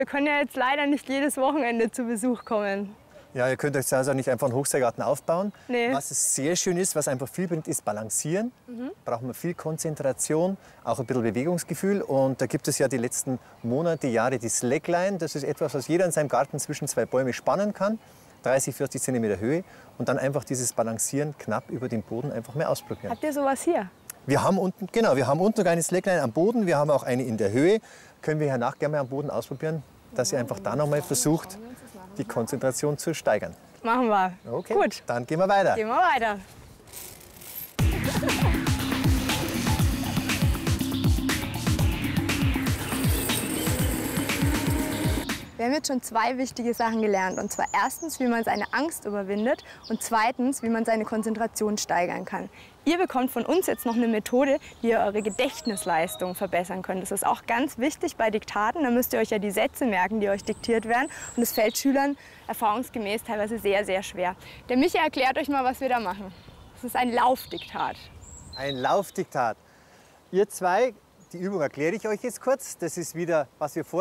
Wir können ja jetzt leider nicht jedes Wochenende zu Besuch kommen. Ja, ihr könnt euch zu Hause auch nicht einfach einen Hochseilgarten aufbauen. Nee. Was es sehr schön ist, was einfach viel bringt, ist Balancieren. Braucht man viel Konzentration, auch ein bisschen Bewegungsgefühl. Und da gibt es ja die letzten Monate, Jahre die Slackline. Das ist etwas, was jeder in seinem Garten zwischen zwei Bäume spannen kann. 30, 40 cm Höhe. Und dann einfach dieses Balancieren knapp über den Boden einfach mal ausprobieren. Habt ihr sowas hier? Wir haben unten, genau, wir haben unten eine Slackline am Boden. Wir haben auch eine in der Höhe. Können wir hernach gerne mal am Boden ausprobieren, dass ihr einfach da noch mal versucht, die Konzentration zu steigern. Machen wir. Okay, Gut. dann gehen wir weiter. Gehen wir weiter. Wir haben jetzt schon zwei wichtige Sachen gelernt. Und zwar erstens, wie man seine Angst überwindet und zweitens, wie man seine Konzentration steigern kann. Ihr bekommt von uns jetzt noch eine Methode, wie ihr eure Gedächtnisleistung verbessern könnt. Das ist auch ganz wichtig bei Diktaten. Da müsst ihr euch ja die Sätze merken, die euch diktiert werden. Und das fällt Schülern erfahrungsgemäß teilweise sehr, sehr schwer. Der Micha erklärt euch mal, was wir da machen. Das ist ein Laufdiktat. Ein Laufdiktat. Ihr zwei, die Übung erkläre ich euch jetzt kurz. Das ist wieder, was wir vorher